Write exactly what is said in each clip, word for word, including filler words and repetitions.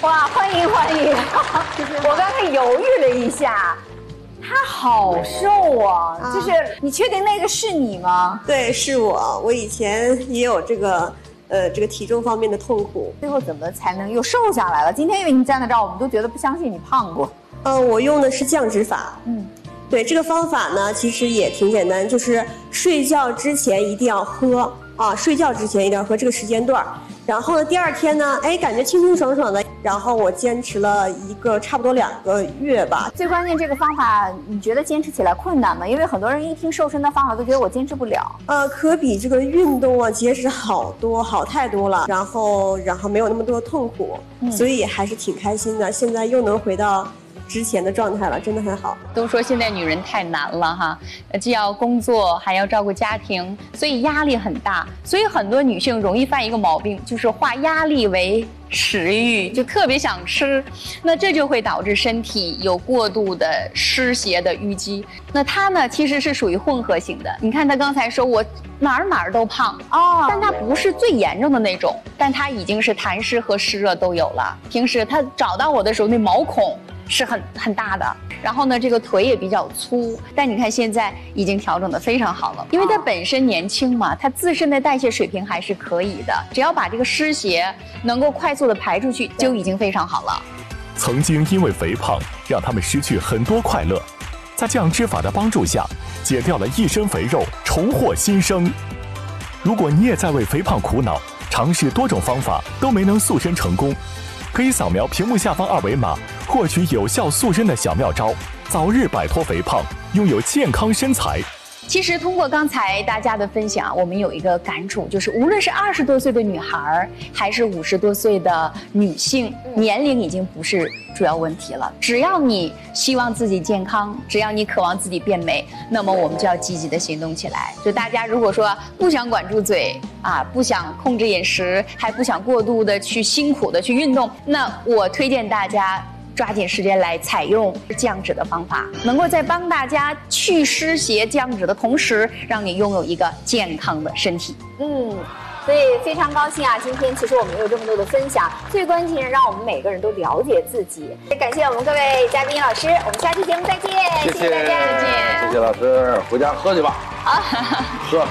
哇，欢迎欢迎！我刚才犹豫了一下，他好瘦啊！啊就是你确定那个是你吗？ 对，是我。我以前也有这个呃这个体重方面的痛苦， 最后怎么才能又瘦下来了？今天因为你站在这儿，我们都觉得不相信你胖过。 呃，我用的是降脂法。 嗯， 对，这个方法呢，其实也挺简单，就是睡觉之前一定要喝啊，睡觉之前一定要喝这个时间段。然后呢，第二天呢，哎，感觉清清爽爽的。然后我坚持了一个差不多两个月吧。 最关键这个方法，你觉得坚持起来困难吗？因为很多人一听瘦身的方法都觉得我坚持不了。 呃，可比这个运动啊节食好多，好太多了。然后，然后没有那么多痛苦，嗯、所以还是挺开心的。现在又能回到之前的状态了，真的很好。 都说现在女人太难了哈，既要工作还要照顾家庭，所以压力很大。所以很多女性容易犯一个毛病，就是化压力为食欲，就特别想吃，那这就会导致身体有过度的湿邪的淤积。那她呢，其实是属于混合型的。你看她刚才说我哪儿哪儿都胖哦，但她不是最严重的那种，但她已经是痰湿和湿热都有了。平时她找到我的时候，那毛孔是很很大的，然后呢，这个腿也比较粗，但你看现在已经调整得非常好了，因为她本身年轻嘛，她自身的代谢水平还是可以的，只要把这个湿邪能够快速的排出去，就已经非常好了。 曾经因为肥胖让他们失去很多快乐，在降脂法的帮助下，减掉了一身肥肉，重获新生。如果你也在为肥胖苦恼，尝试多种方法都没能塑身成功，可以扫描屏幕下方二维码，获取有效塑身的小妙招，早日摆脱肥胖，拥有健康身材。 其实通过刚才大家的分享，我们有一个感触，就是无论是二十多岁的女孩，还是五十多岁的女性，年龄已经不是主要问题了。只要你希望自己健康，只要你渴望自己变美，那么我们就要积极的行动起来。就大家如果说不想管住嘴啊，不想控制饮食，还不想过度的去辛苦的去运动，那我推荐大家抓紧时间来采用降脂的方法，能够在帮大家去湿邪降脂的同时，让你拥有一个健康的身体。 嗯，所以非常高兴啊！今天其实我们有这么多的分享，最关键是让我们每个人都了解自己。也感谢我们各位嘉宾老师，我们下期节目再见， 谢谢谢谢大家，再见， 谢谢老师，回家喝去吧。 啊， 喝。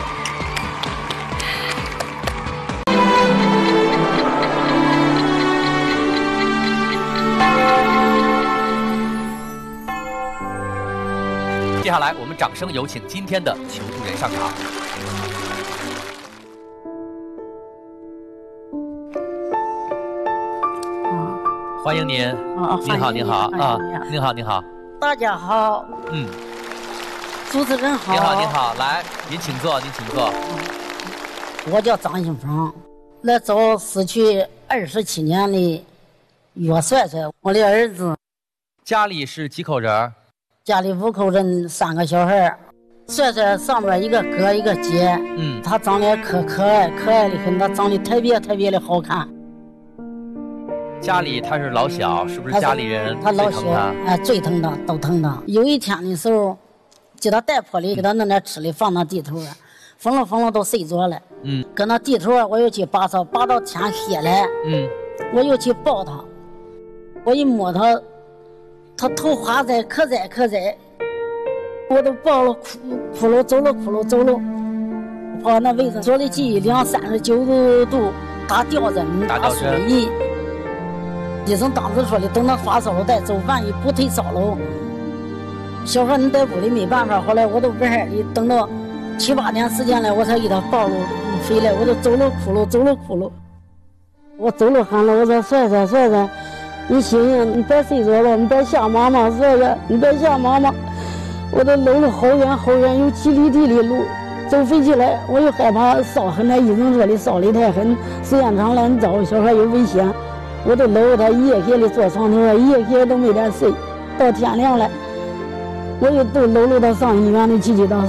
接下来，我们掌声有请今天的求助人上场。欢迎您。 啊， 您好，您好啊，您好，您好。 大家好。 嗯。 主持人好。 您好，您好，来，您请坐，您请坐。 我叫张新峰，来找失去二十七年的岳帅帅，我的儿子。 家里是几口人？ 家里五口人，三个小孩。帅帅上面一个哥一个姐， 嗯， 他长得可可爱，可爱的很，他长得特别特别的好看。 家里他是老小，是不是家里人他老小，哎，最疼他，都疼他。有一天的时候，给他带坡里，给他弄点吃的，放到地头上，疯了疯了都睡着了。 嗯， 搁那地头上，我又去拔草，拔到天黑了。 嗯， 我又去抱他，我一摸他。他头花在可在可在，我都抱了哭哭了，走了哭了走了，跑那卫生所里去量三十九度，打吊针，打水仪。医生当时说的，等他发烧了再走，万一不退烧了，小孩你在屋里没办法。后来我都不害的，等到七八天时间了，我才给他抱了回来，我都走了哭了，走了哭了，我走了喊了，我说帅帅帅帅。你醒醒，你别睡着了，你别吓妈妈，帅帅，你别吓妈妈。我都走了好远好远，有几里地的路，走回去来，我又害怕烧痕，那医生说的烧的太狠，时间长了你找小孩有危险。我都搂着他一夜夜的坐床头上，一夜夜都没点睡，到天亮了，我又都搂着他上医院里去去到。